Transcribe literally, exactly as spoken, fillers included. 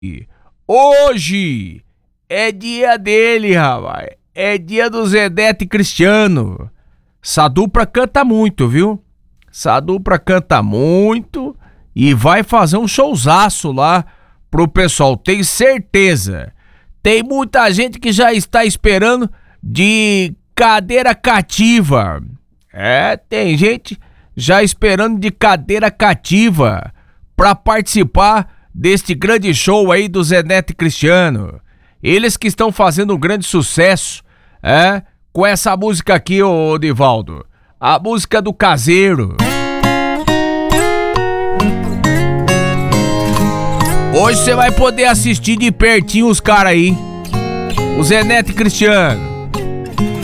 Hoje é dia dele, rapaz. É dia do Zé Neto e Cristiano. Essa dupla canta muito, viu? Essa dupla canta muito e vai fazer um showzaço lá pro pessoal, tenho certeza. Tem muita gente que já está esperando de cadeira cativa. É, tem gente já esperando de cadeira cativa pra participar deste grande show aí do Zé Neto e Cristiano. Eles que estão fazendo um grande sucesso, é, com essa música aqui, ô Divaldo. A música do Caseiro. Hoje você vai poder assistir de pertinho os caras aí. O Zé Neto e Cristiano.